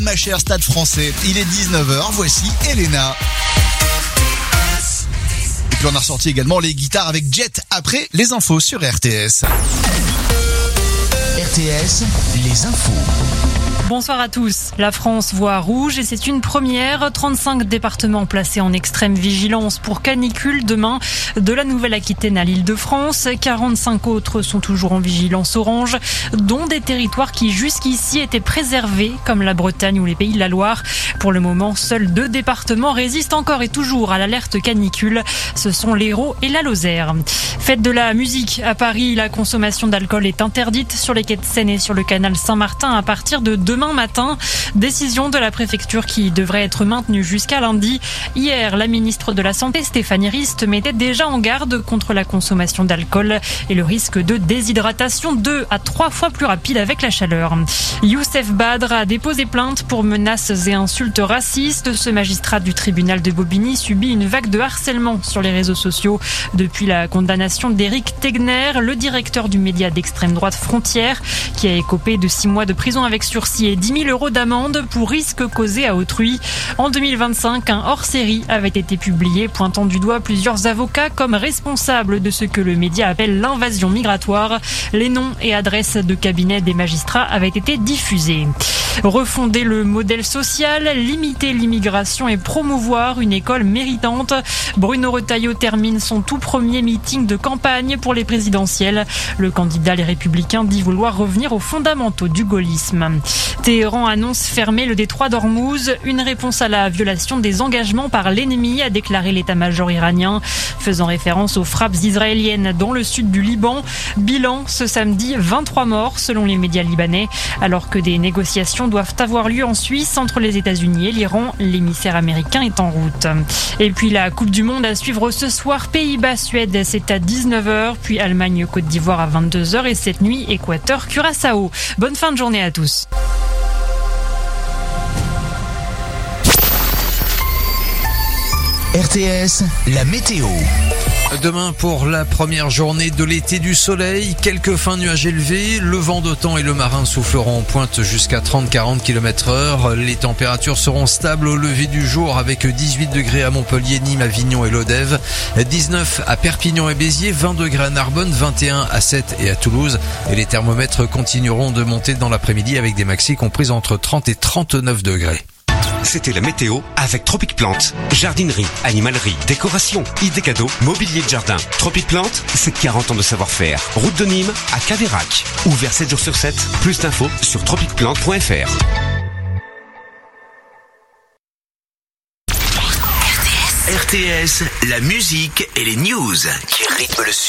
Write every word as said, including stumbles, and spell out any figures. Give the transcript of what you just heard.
Ma chère Stade Français, il est dix-neuf heures, voici Elena. Et puis on a ressorti également les guitares avec Jet après les infos sur R T S. R T S, les infos. Bonsoir à tous. La France voit rouge et c'est une première. trente-cinq départements placés en extrême vigilance pour canicule demain, de la Nouvelle-Aquitaine à l'Île-de-France. quarante-cinq autres sont toujours en vigilance orange, dont des territoires qui jusqu'ici étaient préservés, comme la Bretagne ou les Pays de la Loire. Pour le moment, seuls deux départements résistent encore et toujours à l'alerte canicule. Ce sont l'Hérault et la Lozère. Fête de la musique à Paris, la consommation d'alcool est interdite sur les quais de Seine et sur le canal Saint-Martin à partir de demain matin. Décision de la préfecture qui devrait être maintenue jusqu'à lundi. Hier, la ministre de la Santé, Stéphanie Rist, mettait déjà en garde contre la consommation d'alcool et le risque de déshydratation deux à trois fois plus rapide avec la chaleur. Youssef Badr a déposé plainte pour menaces et insultes racistes. Ce magistrat du tribunal de Bobigny subit une vague de harcèlement sur les réseaux sociaux depuis la condamnation d'Éric Tegner, le directeur du média d'extrême droite Frontières, qui a écopé de six mois de prison avec sursis et dix mille euros d'amende pour risque causé à autrui. En deux mille vingt-cinq, un hors-série avait été publié pointant du doigt plusieurs avocats comme responsables de ce que le média appelle l'invasion migratoire. Les noms et adresses de cabinets des magistrats avaient été diffusés. Refonder le modèle social, limiter l'immigration et promouvoir une école méritante. Bruno Retailleau termine son tout premier meeting de campagne pour les présidentielles. Le candidat Les Républicains dit vouloir revenir aux fondamentaux du gaullisme. Téhéran annonce fermer le détroit d'Ormuz, une réponse à la violation des engagements par l'ennemi, a déclaré l'état-major iranien, faisant référence aux frappes israéliennes dans le sud du Liban. Bilan ce samedi, vingt-trois morts selon les médias libanais, alors que des négociations doivent avoir lieu en Suisse entre les États-Unis et l'Iran. L'émissaire américain est en route. Et puis la Coupe du Monde à suivre ce soir, Pays-Bas-Suède, c'est à dix-neuf heures, puis Allemagne-Côte d'Ivoire à vingt-deux heures et cette nuit, Équateur-Curaçao. Bonne fin de journée à tous. R T S, la météo. Demain, pour la première journée de l'été, du soleil, quelques fins nuages élevés, le vent d'OTAN et le marin souffleront en pointe jusqu'à trente à quarante kilomètres heure. Les températures seront stables au lever du jour avec dix-huit degrés à Montpellier, Nîmes, Avignon et Lodève, dix-neuf à Perpignan et Béziers, vingt degrés à Narbonne, vingt et un à Sète et à Toulouse. Et les thermomètres continueront de monter dans l'après-midi avec des maxis comprises entre trente et trente-neuf degrés. C'était la météo avec Tropic Plante. Jardinerie, animalerie, décoration, idées cadeaux, mobilier de jardin. Tropic Plante, c'est quarante ans de savoir-faire. Route de Nîmes à Caveyrac. Ouvert sept jours sur sept. Plus d'infos sur tropic plante point f r. R T S, la musique et les news qui rythment le sud.